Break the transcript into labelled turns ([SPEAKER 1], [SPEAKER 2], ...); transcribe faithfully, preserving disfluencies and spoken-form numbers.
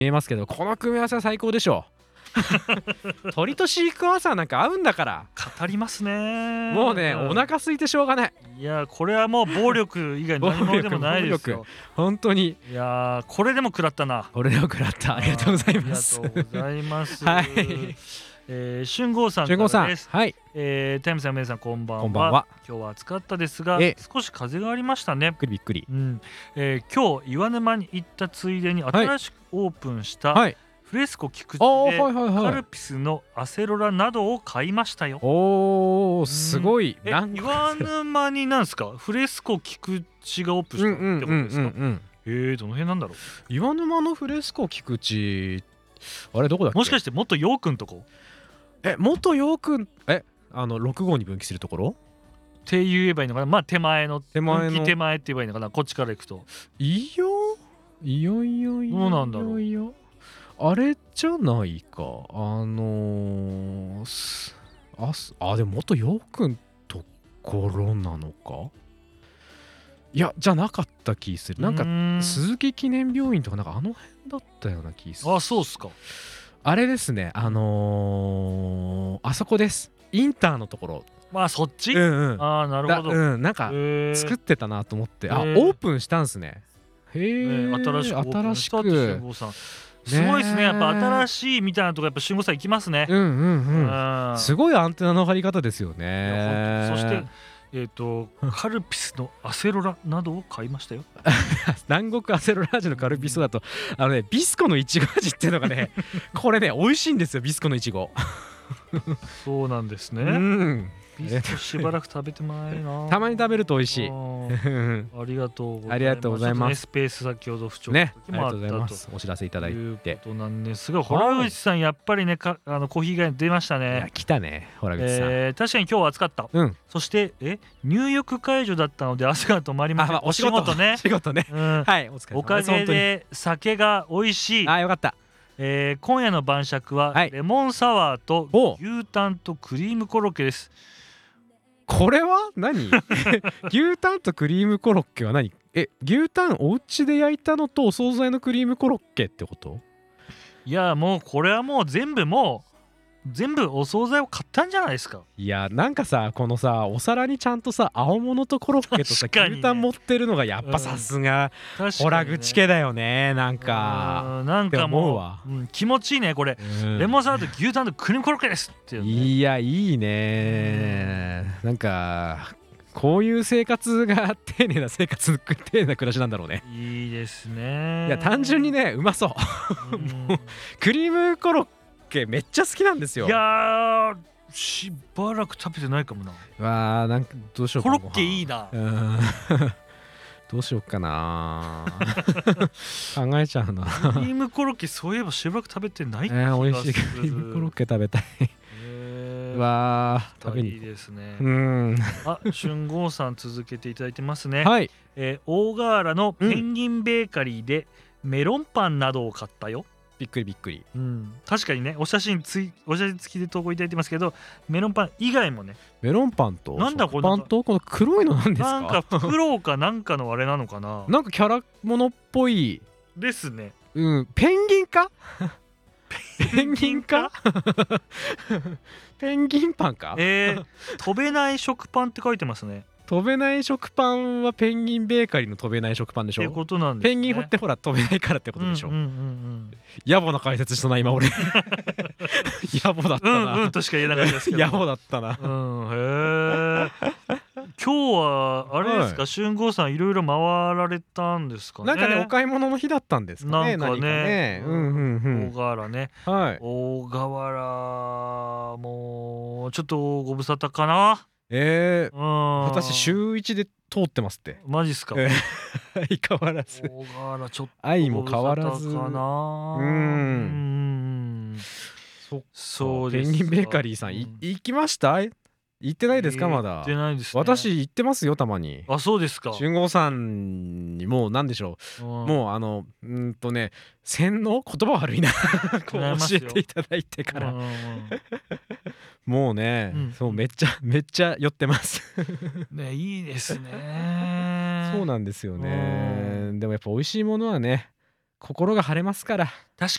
[SPEAKER 1] 見えますけど、この組み合わせは最高でしょう鳥とシークワーサーなんか合うんだから。
[SPEAKER 2] 語りますね。
[SPEAKER 1] もうね、お腹空いてしょうがない。
[SPEAKER 2] いやこれはもう暴力以外何もでもないですよ。
[SPEAKER 1] 本当に。
[SPEAKER 2] いやこれでも食らったな。
[SPEAKER 1] これでも食らった。ありがとうございます。
[SPEAKER 2] ありがとうございます。
[SPEAKER 1] はい。
[SPEAKER 2] えー、春豪さんからです。
[SPEAKER 1] はい。
[SPEAKER 2] えー、タイムさん皆さんこんばんは。
[SPEAKER 1] こんばんは。
[SPEAKER 2] 今日は暑かったですが、少し風がありましたね。
[SPEAKER 1] びっくりびっくり。
[SPEAKER 2] うん。えー、今日岩沼に行ったついでに新しくオープンした、はい、フレスコ菊池でカルピスのアセロラなどを買いましたよ。
[SPEAKER 1] おー、すごい。
[SPEAKER 2] え、岩沼になんですか？フレスコ菊池がオープンしたってことですか？えー、どの辺なんだろう。
[SPEAKER 1] 岩沼のフレスコ菊池、あれどこだっけ？
[SPEAKER 2] もしかして元陽君とこ？
[SPEAKER 1] え、元陽君、え、あのろく号に分岐するところ
[SPEAKER 2] って言えばいいのかな。まあ手前の
[SPEAKER 1] 手前の
[SPEAKER 2] 手前って言えばいいのかな。こっちから行くと
[SPEAKER 1] いいよいよいよいよ。
[SPEAKER 2] どうなんだろう。
[SPEAKER 1] あれじゃないか、あのー、ああでも元陽君ところなのか。いやじゃなかった気する。なんか鈴木記念病院とかなんかあの辺だったような気する。
[SPEAKER 2] あ、そうっすか。
[SPEAKER 1] あれですね、あのー、あそこです。インターのところ。
[SPEAKER 2] まあそっち。
[SPEAKER 1] うんうん。
[SPEAKER 2] ああなるほど。
[SPEAKER 1] うん、なんか作ってたなと思って、あ、オープンしたんすね。へえ。
[SPEAKER 2] 新しく新しく。すごいですね。やっぱ新しいみたいなとこやっぱ春豪さん行きますね。
[SPEAKER 1] うんうんうん。すごいアンテナの張り方ですよね。
[SPEAKER 2] そしてえっとカルピスのアセロラなどを買いましたよ。
[SPEAKER 1] 南国アセロラ味のカルピスだと、あのね、ビスコのいちご味っていうのがねこれね美味しいんですよ、ビスコのいちご。
[SPEAKER 2] そうなんですね。
[SPEAKER 1] うん。
[SPEAKER 2] ビスコしばらく食べてないな。
[SPEAKER 1] たまに食べると美味しい。
[SPEAKER 2] ありがとうございます。
[SPEAKER 1] ありがとうございます。
[SPEAKER 2] スペース先ほど不調
[SPEAKER 1] ね、ありがとうございます。お知らせいただいて。
[SPEAKER 2] いうことなんですが、洞口さんやっぱりね、かあのコーヒーが出ましたね。
[SPEAKER 1] いや来たね、洞口さん。
[SPEAKER 2] えー、確かに今日は暑かった。うん。そしてえ入浴解除だったので汗が止まりません。お仕事ね。
[SPEAKER 1] 仕事ね。はい、お疲れ様です。
[SPEAKER 2] おかげで酒が美味しい。
[SPEAKER 1] あ、よかった。
[SPEAKER 2] えー、今夜の晩酌はレモンサワーと牛タンとクリームコロッケです。
[SPEAKER 1] これは何？牛タンとクリームコロッケは何？え、牛タンお家で焼いたのとお惣菜のクリームコロッケってこと？
[SPEAKER 2] いやもうこれはもう全部もう全部お惣菜を買ったんじゃないですか。
[SPEAKER 1] いやなんかさ、このさお皿にちゃんとさ青物とコロッケとさ、ね、牛タン持ってるのがやっぱさすが洞口家だよね。なんか
[SPEAKER 2] なんかもう、うん、気持ちいいねこれ、うん、レモンサワーと牛タンとクリームコロッケですっていう、ね、
[SPEAKER 1] いやいいね。なんかこういう生活が丁寧な生活、丁寧な暮らしなんだろうね。
[SPEAKER 2] いいですね。
[SPEAKER 1] いや単純にねうまそう。もうクリームコロッケめっちゃ好きなんですよ。
[SPEAKER 2] いやしばらく食べてないかもな。
[SPEAKER 1] わー、なんかどうしようかな。
[SPEAKER 2] コロッケいいな。
[SPEAKER 1] どうしようかな。考えちゃうな。
[SPEAKER 2] クリームコロッケそういえばしばらく食べてない気がする。
[SPEAKER 1] えー、美味しいクリームコロッケ食べたい。わあ、
[SPEAKER 2] 食べにいいですね。
[SPEAKER 1] うん。
[SPEAKER 2] あ、春豪さん続けていただいてますね。
[SPEAKER 1] はい。
[SPEAKER 2] えー、大河原のペンギンベーカリーでメロンパンなどを買ったよ。
[SPEAKER 1] びっくりびっくり。
[SPEAKER 2] うん、確かにね、お写真ついお写真付きで投稿いただいてますけど、メロンパン以外もね。
[SPEAKER 1] メロンパンと
[SPEAKER 2] なんだこれ、
[SPEAKER 1] パンとこの黒いのなんですか？
[SPEAKER 2] なんかフクロウかなんかのあれなのかな。
[SPEAKER 1] なんかキャラものっぽい
[SPEAKER 2] ですね。
[SPEAKER 1] うん、ペンギンか？ペンギンか？ペンギンパンか？
[SPEAKER 2] えー、飛べない食パンって書いてますね。
[SPEAKER 1] 飛べない食パンはペンギンベーカリーの飛べない食パンでしょ。
[SPEAKER 2] ってことなんですね。
[SPEAKER 1] ペンギンってほら飛べないからってことでしょ。野暮な解説したな今俺。野暮だったな。
[SPEAKER 2] うんうんとしか言えなかったですけど。
[SPEAKER 1] 野暮だったな。
[SPEAKER 2] うん、へえ。今日はあれですか、春豪さんいろいろ回られたんですかね。
[SPEAKER 1] なんかねお買い物の日だったんですかね。
[SPEAKER 2] なんかね、
[SPEAKER 1] うんうんうん。
[SPEAKER 2] 大河原ね。
[SPEAKER 1] はい。
[SPEAKER 2] 大河原もうちょっとご無沙汰かな。
[SPEAKER 1] ええ、私週一で通ってますって。
[SPEAKER 2] マジっすか。
[SPEAKER 1] 相変わらず。
[SPEAKER 2] 大河原ちょっと
[SPEAKER 1] 愛も変わらず
[SPEAKER 2] かな。うん。そうです。
[SPEAKER 1] ペンギンベーカリーさん行きました？行ってないですかまだ。
[SPEAKER 2] 行ってないです。
[SPEAKER 1] 私行ってますよたまに。
[SPEAKER 2] あ、そうですか。
[SPEAKER 1] 春豪さんにもうなんでしょう。もうあのうんとね洗脳言葉悪いな。こう教えていただいてから。もうね、そうめっちゃめっちゃ寄ってます。
[SPEAKER 2] ね、いいですね。
[SPEAKER 1] そうなんですよね。でもやっぱ美味しいものはね心が晴れますから。
[SPEAKER 2] 確